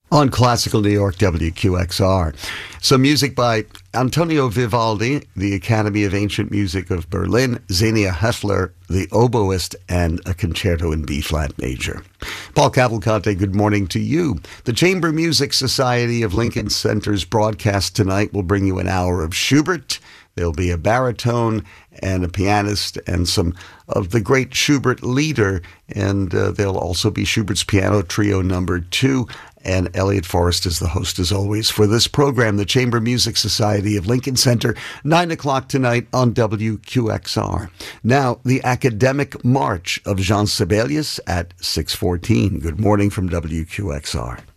On Classical New York WQXR. Some music by Antonio Vivaldi, the Academy of Ancient Music of Berlin, Xenia Heffler, the oboist, and a concerto in B-flat major. Paul Cavalcante, good morning to you. The Chamber Music Society of Lincoln Center's broadcast tonight will bring you an hour of Schubert. There'll be a baritone and a pianist and some of the great Schubert leader, and there'll also be Schubert's Piano Trio number 2, and Elliot Forrest is the host as always for this program, the Chamber Music Society of Lincoln Center, 9 o'clock tonight on WQXR. Now, the Academic March of Jean Sibelius at 6:14. Good morning from WQXR.